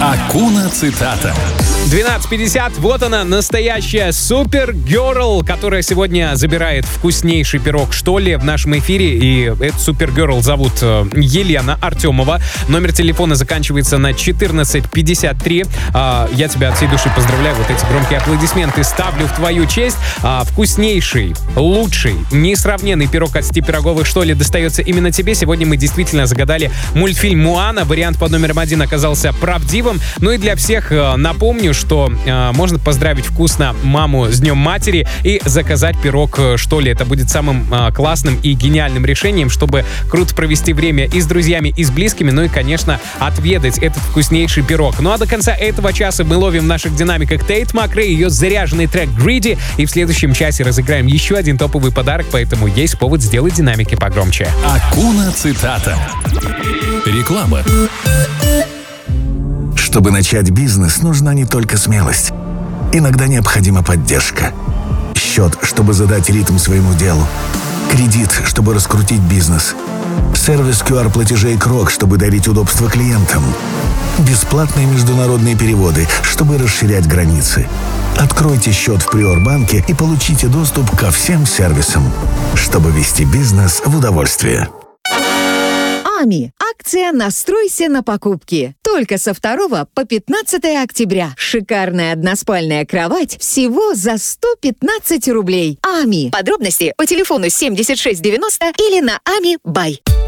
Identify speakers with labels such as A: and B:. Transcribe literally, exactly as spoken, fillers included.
A: Акуна цитата.
B: двенадцать пятьдесят. Вот она, настоящая супергерл, которая сегодня забирает вкуснейший пирог, что ли, в нашем эфире. И эту супергерл зовут Елена Артемова. Номер телефона заканчивается на четырнадцать пятьдесят три. Я тебя от всей души поздравляю. Вот эти громкие аплодисменты ставлю в твою честь. Вкуснейший, лучший, несравненный пирог от Сти Пироговых, что ли, достается именно тебе. Сегодня мы действительно загадали мультфильм «Моана». Вариант под номером один оказался правдивым. Ну и для всех напомню, что э, можно поздравить вкусно маму с Днем Матери и заказать пирог, что ли. Это будет самым э, классным и гениальным решением, чтобы круто провести время и с друзьями, и с близкими, ну и, конечно, отведать этот вкуснейший пирог. Ну а до конца этого часа мы ловим в наших динамиках Тейт Макрей, ее заряженный трек «Greedy», и в следующем часе разыграем еще один топовый подарок, поэтому есть повод сделать динамики погромче.
A: Акуна цитата. Реклама.
C: Чтобы начать бизнес, нужна не только смелость. Иногда необходима поддержка. Счет, чтобы задать ритм своему делу. Кредит, чтобы раскрутить бизнес. Сервис ку ар-платежей Крок, чтобы дарить удобство клиентам. Бесплатные международные переводы, чтобы расширять границы. Откройте счет в Приорбанке и получите доступ ко всем сервисам, чтобы вести бизнес в удовольствие.
D: АМИ. Акция «Настройся на покупки». Только со второго по пятнадцатое октября. Шикарная односпальная кровать всего за сто пятнадцать рублей. АМИ. Подробности по телефону семьдесят шесть девяносто или на ами бай.